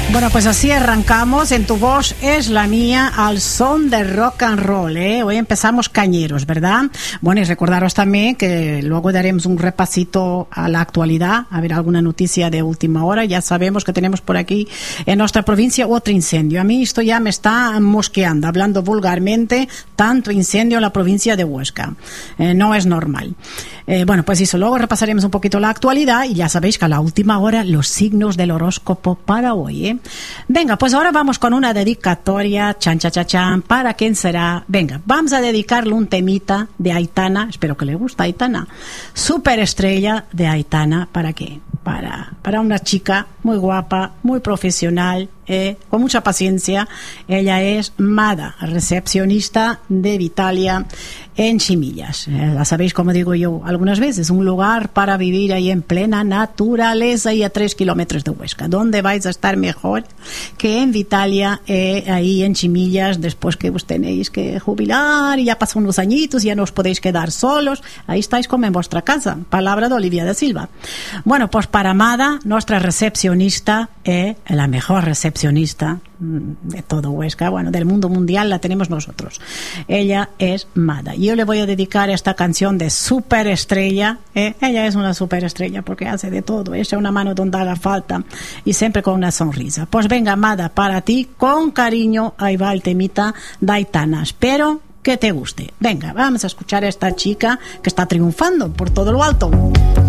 Bueno, pues así arrancamos. En tu voz es la mía, al son de rock and roll, ¿eh? Hoy empezamos cañeros, ¿verdad? Bueno, y recordaros también que luego daremos un repasito a la actualidad, a ver alguna noticia de última hora. Ya sabemos que tenemos por aquí en nuestra provincia otro incendio. A mí esto ya me está mosqueando, hablando vulgarmente, tanto incendio en la provincia de Huesca. No es normal. Bueno, pues eso, luego repasaremos un poquito la actualidad y ya sabéis que a la última hora los signos del horóscopo para hoy, ¿eh? Venga, pues ahora vamos con una dedicatoria, chan, chan, chan, chan, ¿para quién será? Venga, vamos a dedicarle un temita de Aitana, espero que le guste a Aitana, Superestrella de Aitana, ¿para qué? Para una chica muy guapa, muy profesional, con mucha paciencia. Ella es Mada, recepcionista de Vitalia en Chimillas. La sabéis, como digo yo algunas veces, un lugar para vivir ahí en plena naturaleza y a 3 kilómetros de Huesca. ¿Dónde vais a estar mejor que en Vitalia, ahí en Chimillas, después que os tenéis que jubilar y ya pasan unos añitos y ya no os podéis quedar solos? Ahí estáis como en vuestra casa. Palabra de Olivia da Silva. Bueno, pues para Mada, nuestra recepcionista, la mejor recepcionista de todo Huesca, bueno, del mundo mundial, la tenemos nosotros. Ella es Mada. Yo le voy a dedicar esta canción de Superestrella. Ella es una superestrella porque hace de todo, echa una mano donde haga falta y siempre con una sonrisa. Pues venga, Mada, para ti, con cariño, ahí va el temita de Aitana. Espero que te guste. Venga, vamos a escuchar a esta chica que está triunfando por todo lo alto.